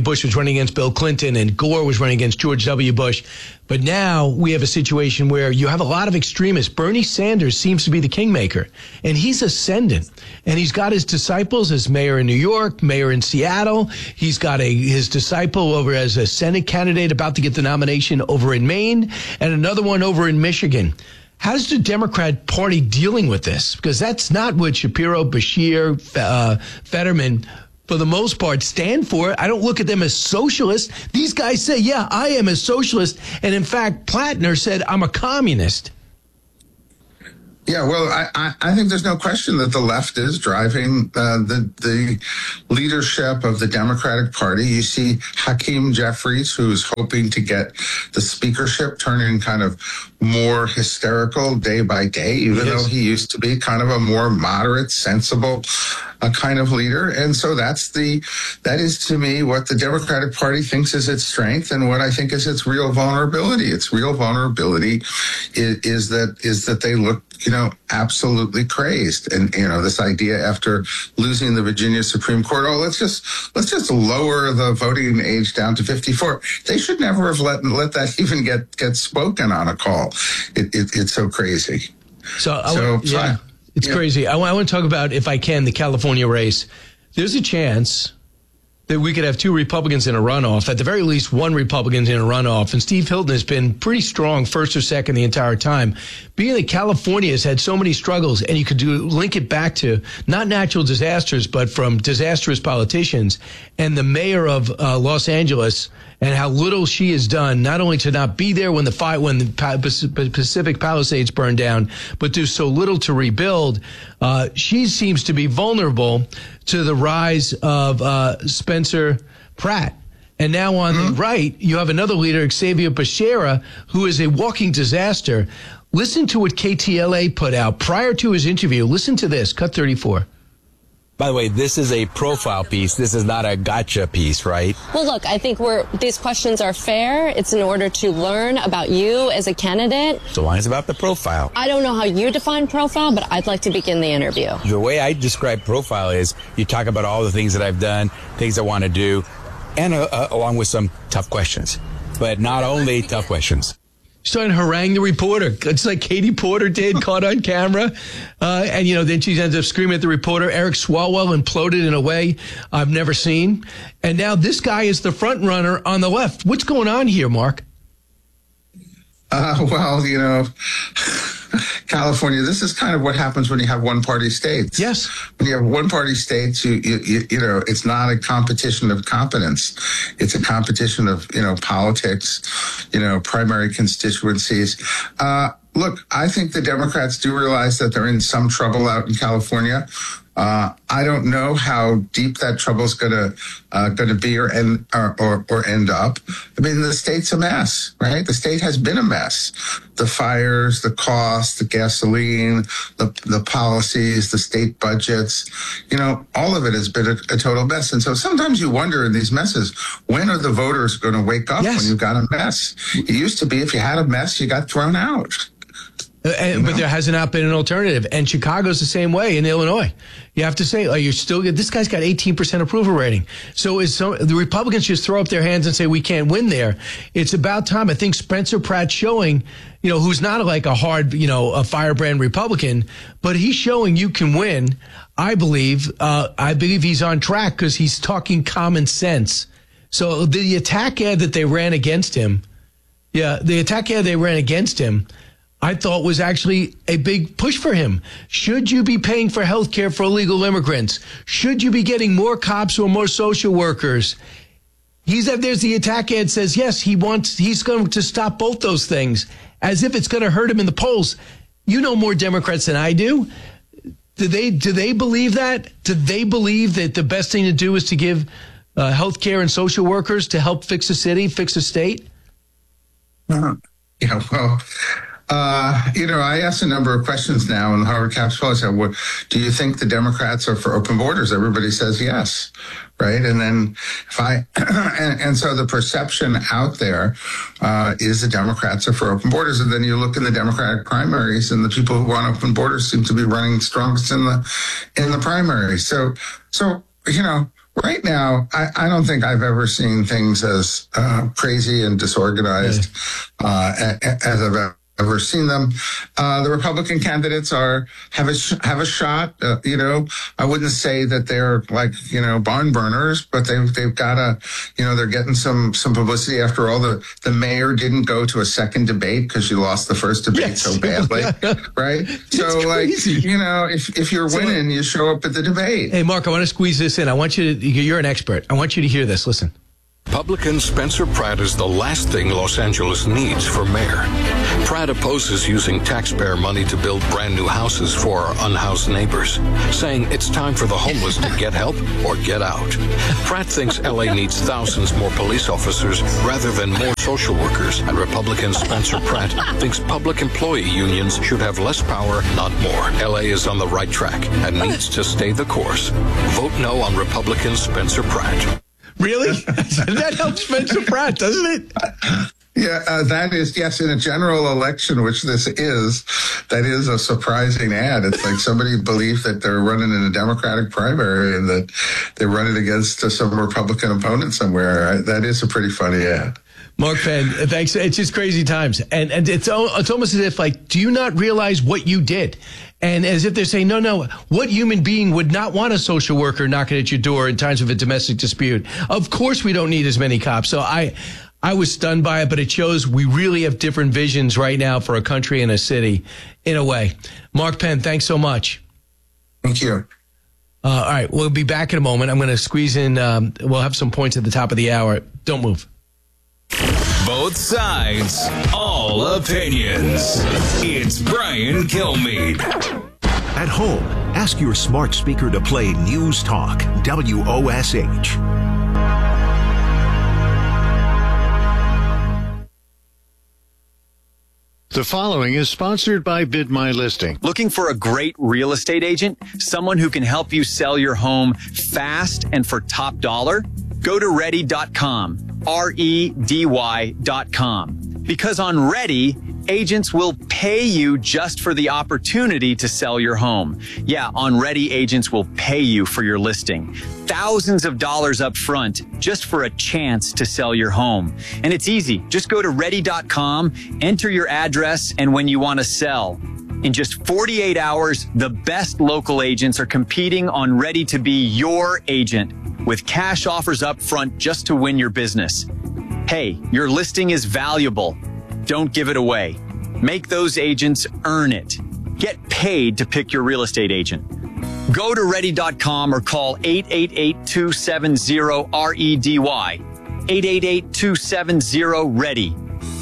Bush was running against Bill Clinton and Gore was running against George W. Bush. But now we have a situation where you have a lot of extremists. Bernie Sanders seems to be the kingmaker, and he's ascendant. And he's got his disciples as mayor in New York, mayor in Seattle. He's got a his disciple over as a Senate candidate about to get the nomination over in Maine, and another one over in Michigan. How's the Democrat Party dealing with this? Because that's not what Shapiro, Bashir, uh, Fetterman, for the most part, stand for. I don't look at them as socialists. These guys say, yeah, I am a socialist. And in fact, Plattner said, I'm a communist. Yeah, well, I, I, I think there's no question that the left is driving uh, the the leadership of the Democratic Party. You see Hakeem Jeffries, who's hoping to get the speakership, turning kind of more hysterical day by day, even though he used to be kind of a more moderate, sensible uh, kind of leader. And so that's the that is to me what the Democratic Party thinks is its strength, and what I think is its real vulnerability. Its real vulnerability is, is that is that they look, you know, absolutely crazed. And, you know, this idea after losing the Virginia Supreme Court, oh, let's just let's just lower the voting age down to fifty-four. They should never have let let that even get get spoken on a call. It, it, it's so crazy. So, I, so yeah, it's yeah. crazy. I, I want to talk about, if I can, the California race. There's a chance that we could have two Republicans in a runoff, at the very least one Republican in a runoff. And Steve Hilton has been pretty strong first or second the entire time. Being that California has had so many struggles, and you could do link it back to not natural disasters, but from disastrous politicians, and the mayor of uh, Los Angeles, and how little she has done, not only to not be there when the fire, when the Pacific Palisades burned down, but do so little to rebuild. Uh, she seems to be vulnerable to the rise of uh, Spencer Pratt. And now on mm-hmm. the right, you have another leader, Xavier Becerra, who is a walking disaster. Listen to what K T L A put out prior to his interview. Listen to this, cut thirty-four. By the way, this is a profile piece. This is not a gotcha piece, right? Well, look, I think we're these questions are fair. It's in order to learn about you as a candidate. So long as about the profile. I don't know how you define profile, but I'd like to begin the interview. The way I describe profile is you talk about all the things that I've done, things I want to do, and uh, uh, along with some tough questions. But not only tough questions. Starting to harangue the reporter. It's like Katie Porter did, caught on camera. Uh, and, you know, then she ends up screaming at the reporter. Eric Swalwell imploded in a way I've never seen. And now this guy is the front runner on the left. What's going on here, Mark? Uh, well, you know, California, this is kind of what happens when you have one-party states. Yes. When you have one-party states, you, you, you, you know, it's not a competition of competence. It's a competition of, you know, politics, you know, primary constituencies. Uh, look, I think the Democrats do realize that they're in some trouble out in California. Uh, I don't know how deep that trouble is going to uh, going to be or end or, or or end up. I mean, the state's a mess, right? The state has been a mess. The fires, the costs, the gasoline, the the policies, the state budgets, you know, all of it has been a, a total mess. And so sometimes you wonder in these messes, when are the voters going to wake up yes. when you've got a mess? It used to be if you had a mess, you got thrown out. Uh, and, but there has not been an alternative. And Chicago's the same way in Illinois. You have to say, oh, you're still good. This guy's got eighteen percent approval rating. So is so, the Republicans just throw up their hands and say, we can't win there. It's about time. I think Spencer Pratt showing, you know, who's not like a hard, you know, a firebrand Republican, but he's showing you can win. I believe, uh, I believe he's on track because he's talking common sense. So the attack ad that they ran against him, yeah, the attack ad they ran against him, I thought was actually a big push for him. Should you be paying for health care for illegal immigrants? Should you be getting more cops or more social workers? He's there's the attack ad says, yes, he wants, he's going to stop both those things as if it's going to hurt him in the polls. You know more Democrats than I do. Do they, do they believe that? Do they believe that the best thing to do is to give uh, health care and social workers to help fix a city, fix a state? Uh-huh. Yeah, well, Uh, you know, I asked a number of questions now in the Harvard Caps Poll. I said, what, do you think the Democrats are for open borders? Everybody says yes, right? And then if I, and, and so the perception out there uh, is the Democrats are for open borders. And then you look in the Democratic primaries and the people who want open borders seem to be running strongest in the, in the primaries. So, so, you know, right now, I, I don't think I've ever seen things as uh, crazy and disorganized uh, as I've ever. ever seen them. Uh, the Republican candidates are have a sh- have a shot. Uh, you know, I wouldn't say that they're like you know barn burners, but they've they've got a you know they're getting some some publicity. After all, the the mayor didn't go to a second debate because she lost the first debate yes. so badly, right? So like you know, if if you're winning, you show up at the debate. Hey, Mark, I want to squeeze this in. I want you to. You're an expert. I want you to hear this. Listen. Republican Spencer Pratt is the last thing Los Angeles needs for mayor. Pratt opposes using taxpayer money to build brand new houses for our unhoused neighbors, saying it's time for the homeless to get help or get out. Pratt thinks L A needs thousands more police officers rather than more social workers, and Republican Spencer Pratt thinks public employee unions should have less power, not more. L A is on the right track and needs to stay the course. Vote no on Republican Spencer Pratt. Really? That helps Spencer Pratt, doesn't it? Yeah, uh, that is, yes, in a general election, which this is, that is a surprising ad. It's like somebody believes that they're running in a Democratic primary and that they're running against uh, some Republican opponent somewhere. That is a pretty funny ad. Mark Penn, thanks. It's just crazy times. And and it's it's almost as if, like, do you not realize what you did? And as if they're saying, no, no, what human being would not want a social worker knocking at your door in times of a domestic dispute? Of course we don't need as many cops. So I I was stunned by it, but it shows we really have different visions right now for a country and a city in a way. Mark Penn, thanks so much. Thank you. Uh, all right, we'll be back in a moment. I'm going to squeeze in, um, we'll have some points at the top of the hour. Don't move. Both sides, all opinions. It's Brian Kilmeade. At home, ask your smart speaker to play News Talk, W O S H. The following is sponsored by Bid My Listing. Looking for a great real estate agent? Someone who can help you sell your home fast and for top dollar? Go to ready dot com. R E D Y dot com. Because on Ready, agents will pay you just for the opportunity to sell your home. Yeah, on Ready, agents will pay you for your listing. Thousands of dollars up front just for a chance to sell your home. And it's easy. Just go to ready dot com, enter your address, and when you want to sell. In just forty-eight hours, the best local agents are competing on Ready to be your agent with cash offers up front just to win your business. Hey, your listing is valuable. Don't give it away. Make those agents earn it. Get paid to pick your real estate agent. Go to ready dot com or call eight eight eight, two seven zero, R E D Y. eight eight eight, two seven zero, READY.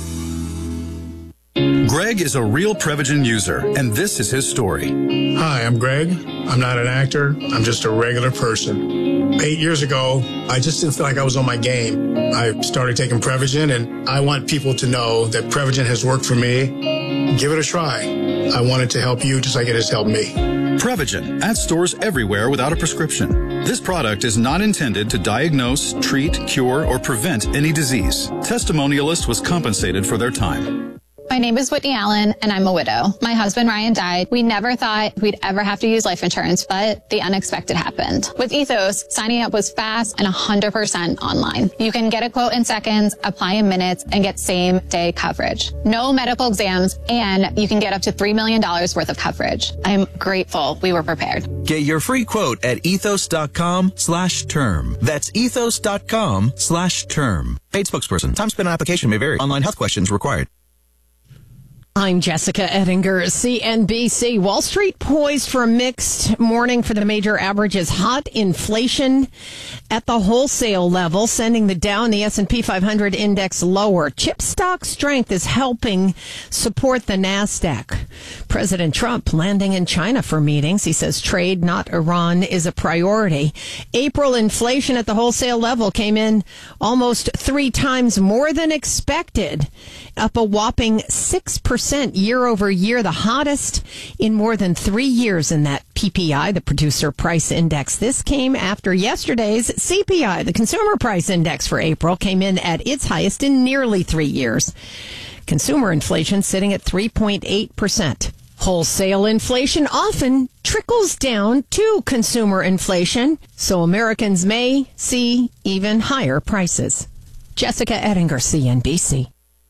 Greg is a real Prevagen user, and this is his story. Hi, I'm Greg. I'm not an actor. I'm just a regular person. Eight years ago, I just didn't feel like I was on my game. I started taking Prevagen, and I want people to know that Prevagen has worked for me. Give it a try. I want it to help you just like it has helped me. Prevagen, at stores everywhere without a prescription. This product is not intended to diagnose, treat, cure, or prevent any disease. Testimonialist was compensated for their time. My name is Whitney Allen, and I'm a widow. My husband, Ryan, died. We never thought we'd ever have to use life insurance, but the unexpected happened. With Ethos, signing up was fast and one hundred percent online. You can get a quote in seconds, apply in minutes, and get same-day coverage. No medical exams, and you can get up to three million dollars worth of coverage. I'm grateful we were prepared. Get your free quote at ethos.com slash term. That's ethos.com slash term. Paid spokesperson. Time spent on application may vary. Online health questions required. I'm Jessica Ettinger, C N B C. Wall Street poised for a mixed morning for the major averages. Hot inflation at the wholesale level, sending the Dow and the S and P five hundred index lower. Chip stock strength is helping support the NASDAQ. President Trump landing in China for meetings. He says trade, not Iran, is a priority. April inflation at the wholesale level came in almost three times more than expected, up a whopping six percent year over year, the hottest in more than three years in that P P I, the Producer Price Index. This came after yesterday's C P I, the Consumer Price Index for April, came in at its highest in nearly three years. Consumer inflation sitting at three point eight percent. Wholesale inflation often trickles down to consumer inflation, so Americans may see even higher prices. Jessica Ettinger, C N B C.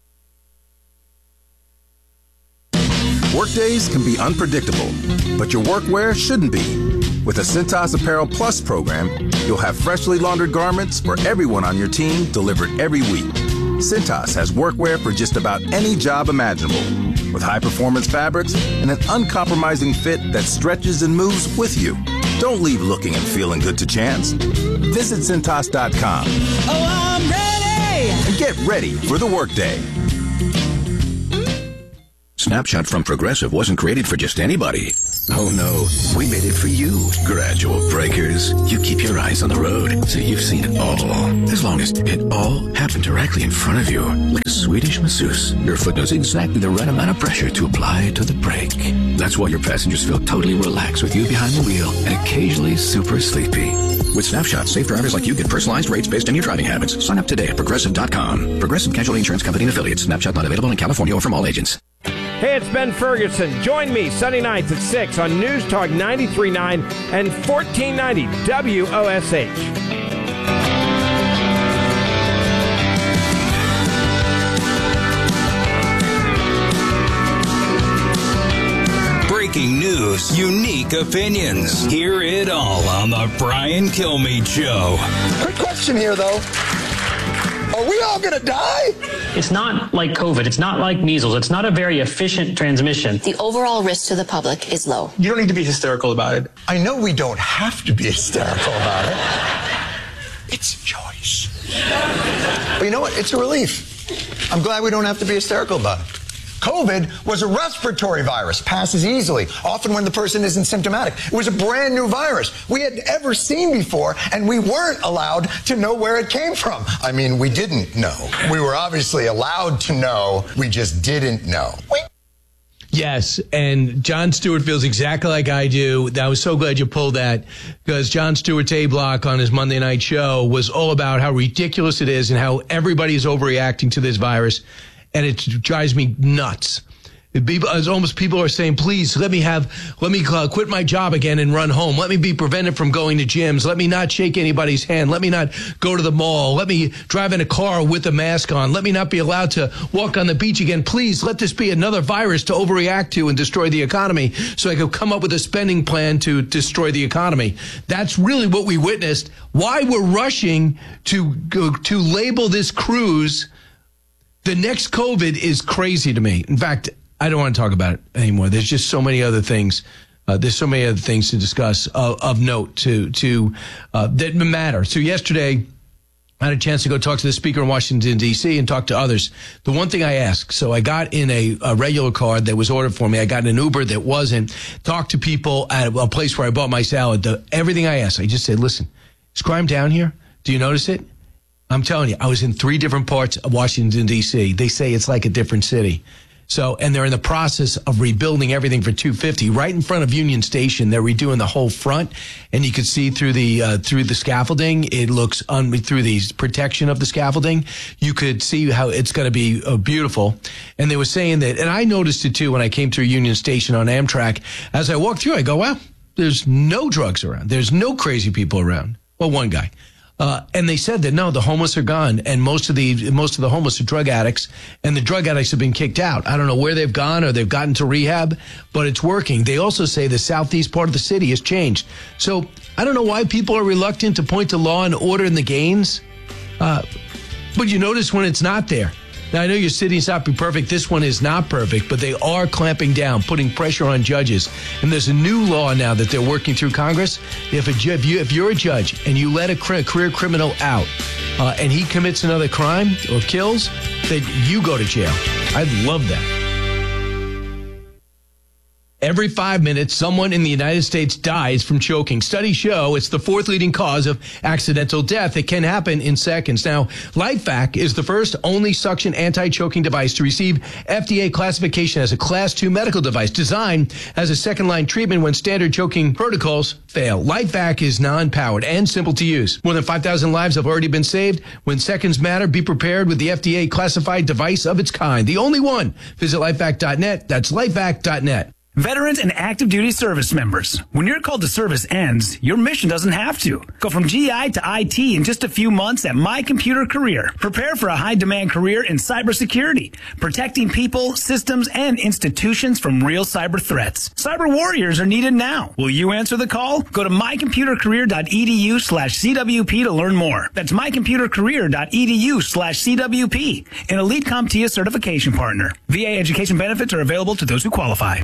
Workdays can be unpredictable, but your workwear shouldn't be. With the Cintas Apparel Plus program, you'll have freshly laundered garments for everyone on your team delivered every week. Cintas has workwear for just about any job imaginable, with high-performance fabrics and an uncompromising fit that stretches and moves with you. Don't leave looking and feeling good to chance. Visit Cintas dot com. Oh, I'm ready! And get ready for the workday. Snapshot from Progressive wasn't created for just anybody. Oh no, we made it for you. Gradual breakers. You keep your eyes on the road, so you've seen it all. As long as it all happened directly in front of you. Like a Swedish masseuse, your foot knows exactly the right amount of pressure to apply to the brake. That's why your passengers feel totally relaxed with you behind the wheel and occasionally super sleepy. With Snapshot, safe drivers like you get personalized rates based on your driving habits. Sign up today at Progressive dot com. Progressive Casualty Insurance Company and Affiliates. Snapshot not available in California or from all agents. Hey, it's Ben Ferguson. Join me Sunday nights at six on News Talk ninety-three point nine and fourteen ninety W O S H. Breaking news, unique opinions. Hear it all on the Brian Kilmeade Show. Quick question here, though. Are we all going to die? It's not like COVID. It's not like measles. It's not a very efficient transmission. The overall risk to the public is low. You don't need to be hysterical about it. I know we don't have to be hysterical about it. It's a choice. But you know what? It's a relief. I'm glad we don't have to be hysterical about it. COVID was a respiratory virus, passes easily, often when the person isn't symptomatic. It was a brand new virus we had ever seen before, and we weren't allowed to know where it came from. I mean, we didn't know. We were obviously allowed to know. We just didn't know. Wait. Yes, and Jon Stewart feels exactly like I do. I was so glad you pulled that, because Jon Stewart's A-Block on his Monday night show was all about how ridiculous it is and how everybody is overreacting to this virus. And it drives me nuts. It's almost people are saying, please, let me have, let me uh, quit my job again and run home. Let me be prevented from going to gyms. Let me not shake anybody's hand. Let me not go to the mall. Let me drive in a car with a mask on. Let me not be allowed to walk on the beach again. Please, let this be another virus to overreact to and destroy the economy so I could come up with a spending plan to destroy the economy. That's really what we witnessed. Why we're rushing to to label this cruise the next COVID is crazy to me. In fact, I don't want to talk about it anymore. There's just so many other things. Uh, there's so many other things to discuss uh, of note to to uh, that matter. So yesterday, I had a chance to go talk to the speaker in Washington, D C and talk to others. The one thing I asked, so I got in a, a regular car that was ordered for me. I got in an Uber that wasn't. Talked to people at a place where I bought my salad. The, everything I asked, I just said, listen, is crime down here? Do you notice it? I'm telling you, I was in three different parts of Washington, D C. They say it's like a different city. So, and they're in the process of rebuilding everything for two fifty. Right in front of Union Station, they're redoing the whole front. And you can see through the uh, through the scaffolding, it looks, un- through the protection of the scaffolding, you could see how it's going to be uh, beautiful. And they were saying that, and I noticed it too when I came through Union Station on Amtrak. As I walked through, I go, wow, there's no drugs around. There's no crazy people around. Well, one guy. Uh, and they said that, no, the homeless are gone, and most of the most of the homeless are drug addicts, and the drug addicts have been kicked out. I don't know where they've gone or they've gotten to rehab, but it's working. They also say the southeast part of the city has changed. So I don't know why people are reluctant to point to law and order in the gains, uh, but you notice when it's not there. Now, I know your city's not be perfect. This one is not perfect, but they are clamping down, putting pressure on judges. And there's a new law now that they're working through Congress. If, a ju- if, you, if you're a judge and you let a cr- career criminal out uh, and he commits another crime or kills, then you go to jail. I love that. Every five minutes, someone in the United States dies from choking. Studies show it's the fourth leading cause of accidental death. It can happen in seconds. Now, LifeVac is the first only suction anti-choking device to receive F D A classification as a class two medical device designed as a second-line treatment when standard choking protocols fail. LifeVac is non-powered and simple to use. More than five thousand lives have already been saved. When seconds matter, be prepared with the F D A classified device of its kind. The only one. Visit LifeVac dot net. That's LifeVac dot net. Veterans and active duty service members, when your call to service ends, your mission doesn't have to. Go from G I to I T in just a few months at My Computer Career. Prepare for a high-demand career in cybersecurity, protecting people, systems, and institutions from real cyber threats. Cyber warriors are needed now. Will you answer the call? Go to mycomputercareer.edu slash CWP to learn more. That's mycomputercareer.edu slash CWP, an Elite CompTIA certification partner. V A education benefits are available to those who qualify.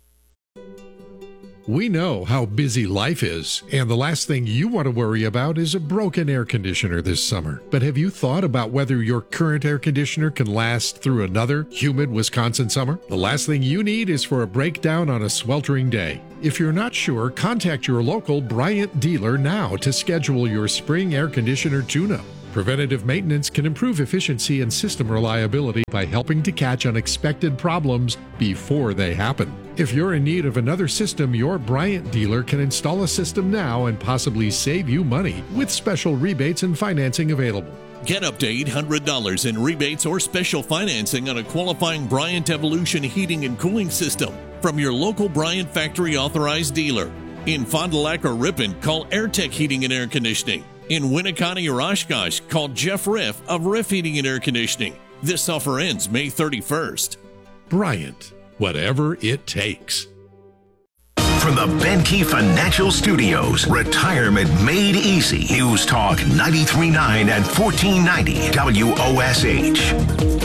We know how busy life is, and the last thing you want to worry about is a broken air conditioner this summer. But have you thought about whether your current air conditioner can last through another humid Wisconsin summer? The last thing you need is for a breakdown on a sweltering day. If you're not sure, contact your local Bryant dealer now to schedule your spring air conditioner tune-up. Preventative maintenance can improve efficiency and system reliability by helping to catch unexpected problems before they happen. If you're in need of another system, your Bryant dealer can install a system now and possibly save you money with special rebates and financing available. Get up to eight hundred dollars in rebates or special financing on a qualifying Bryant Evolution heating and cooling system from your local Bryant factory authorized dealer. In Fond du Lac or Ripon, call AirTech Heating and Air Conditioning. In Winneconne or Oshkosh, call Jeff Riff of Riff Heating and Air Conditioning. This offer ends May thirty-first. Bryant, whatever it takes. From the Benke Financial Studios, retirement made easy. News Talk ninety-three point nine and fourteen ninety W O S H.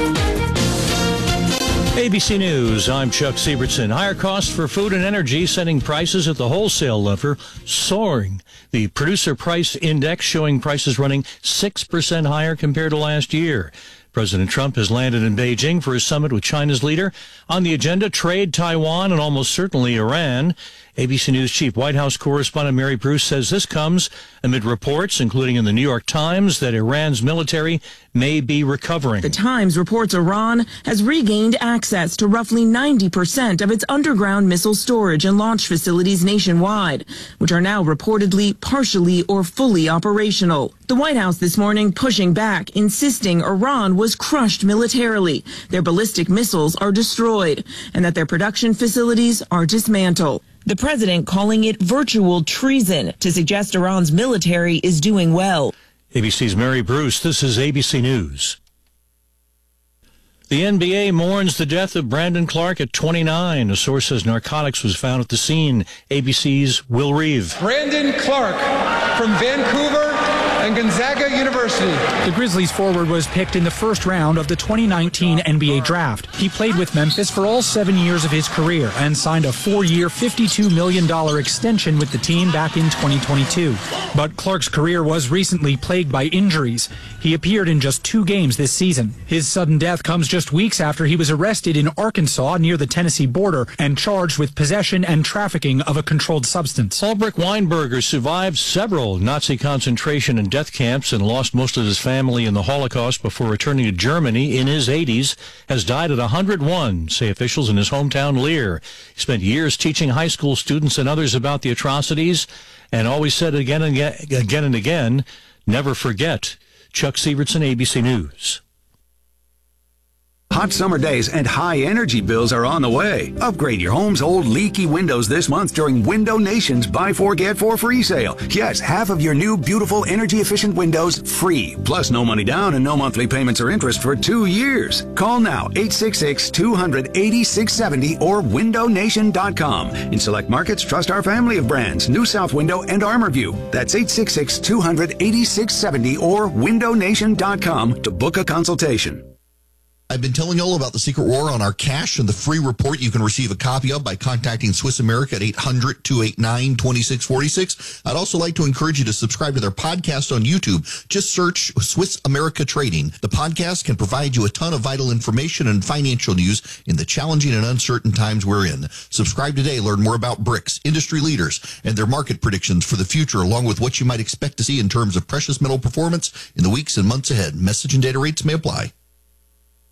A B C News, I'm Chuck Siebertson. Higher costs for food and energy sending prices at the wholesale level soaring. The Producer Price Index showing prices running six percent higher compared to last year. President Trump has landed in Beijing for his summit with China's leader. On the agenda, trade, Taiwan, and almost certainly Iran. A B C News Chief White House correspondent Mary Bruce says this comes amid reports, including in the New York Times, that Iran's military may be recovering. The Times reports Iran has regained access to roughly ninety percent of its underground missile storage and launch facilities nationwide, which are now reportedly partially or fully operational. The White House this morning pushing back, insisting Iran was crushed militarily, their ballistic missiles are destroyed, and that their production facilities are dismantled. The president calling it virtual treason to suggest Iran's military is doing well. A B C's Mary Bruce, this is A B C News. The N B A mourns the death of Brandon Clark at twenty-nine. A source says narcotics was found at the scene. A B C's Will Reeve. Brandon Clark from Vancouver and Gonzaga University. The Grizzlies forward was picked in the first round of the twenty nineteen N B A draft. He played with Memphis for all seven years of his career and signed a four-year, fifty-two million dollars extension with the team back in twenty twenty-two. But Clark's career was recently plagued by injuries. He appeared in just two games this season. His sudden death comes just weeks after he was arrested in Arkansas near the Tennessee border and charged with possession and trafficking of a controlled substance. Ulrich Weinberger survived several Nazi concentration and death camps and lost most of his family in the Holocaust before returning to Germany in his eighties, has died at one hundred one, say officials in his hometown Leer. He spent years teaching high school students and others about the atrocities and always said again and again, again and again, never forget. Chuck Siebertson, A B C News. Hot summer days and high energy bills are on the way. Upgrade your home's old leaky windows this month during Window Nation's Buy Four Get Four free sale. Yes, half of your new beautiful energy efficient windows free. Plus no money down and no monthly payments or interest for two years. Call now eight six six, two hundred, eighty-six seventy or window nation dot com. In select markets, trust our family of brands, New South Window and ArmorView. That's eight six six, two hundred, eighty-six seventy or window nation dot com to book a consultation. I've been telling you all about the Secret War on our cash and the free report you can receive a copy of by contacting Swiss America at eight hundred, two eight nine, two six four six. I'd also like to encourage you to subscribe to their podcast on YouTube. Just search Swiss America Trading. The podcast can provide you a ton of vital information and financial news in the challenging and uncertain times we're in. Subscribe today. Learn more about BRICS, industry leaders, and their market predictions for the future, along with what you might expect to see in terms of precious metal performance in the weeks and months ahead. Message and data rates may apply.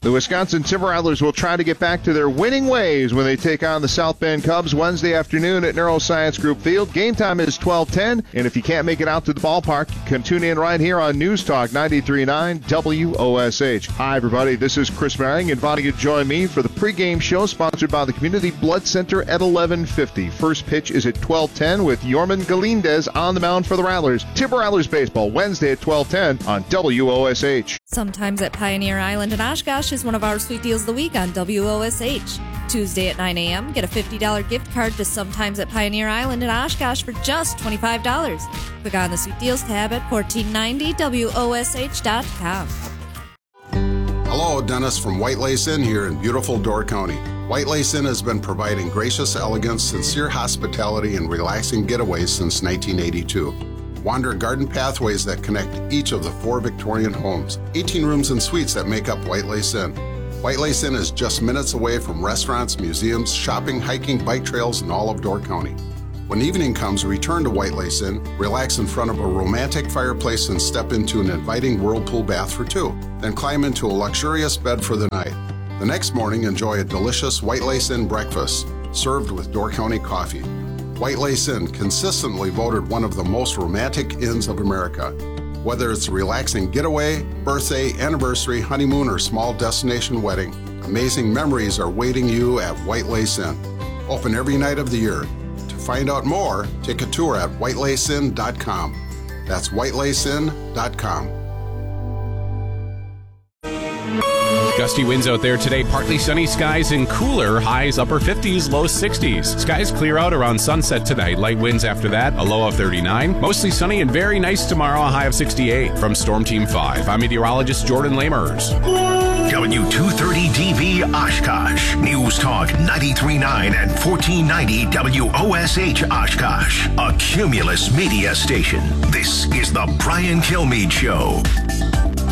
The Wisconsin Timberrattlers will try to get back to their winning ways when they take on the South Bend Cubs Wednesday afternoon at Neuroscience Group Field. Game time is twelve ten, and if you can't make it out to the ballpark, you can tune in right here on News Talk ninety-three point nine W O S H. Hi, everybody. This is Chris Marion inviting you to join me for the pregame show sponsored by the Community Blood Center at eleven fifty. First pitch is at twelve ten with Yorman Galindez on the mound for the Rattlers. Timber-Rattlers baseball Wednesday at twelve ten on W O S H. Sometimes at Pioneer Island in Oshkosh is one of our sweet deals of the week on W O S H. Tuesday at nine a.m., get a fifty dollars gift card to Sometimes at Pioneer Island in Oshkosh for just twenty-five dollars. Click on the Sweet Deals tab at fourteen ninety W O S H dot com. Hello, Dennis from White Lace Inn here in beautiful Door County. White Lace Inn has been providing gracious elegance, sincere hospitality, and relaxing getaways since nineteen eighty-two. Wander garden pathways that connect each of the four Victorian homes. eighteen rooms and suites that make up White Lace Inn. White Lace Inn is just minutes away from restaurants, museums, shopping, hiking, bike trails, and all of Door County. When evening comes, return to White Lace Inn, relax in front of a romantic fireplace, and step into an inviting whirlpool bath for two. Then climb into a luxurious bed for the night. The next morning, enjoy a delicious White Lace Inn breakfast, served with Door County coffee. White Lace Inn, consistently voted one of the most romantic inns of America. Whether it's a relaxing getaway, birthday, anniversary, honeymoon, or small destination wedding, amazing memories are waiting you at White Lace Inn. Open every night of the year. To find out more, take a tour at white lace inn dot com. That's white lace inn dot com. Gusty winds out there today, partly sunny skies and cooler, highs upper fifties, low sixties. Skies clear out around sunset tonight, light winds after that, a low of thirty-nine. Mostly sunny and very nice tomorrow, a high of sixty-eight. From Storm Team five, I'm meteorologist Jordan Lamers. W two thirty D B Oshkosh. News Talk ninety-three point nine and fourteen ninety W O S H Oshkosh. A Cumulus media station. This is the Brian Kilmeade Show.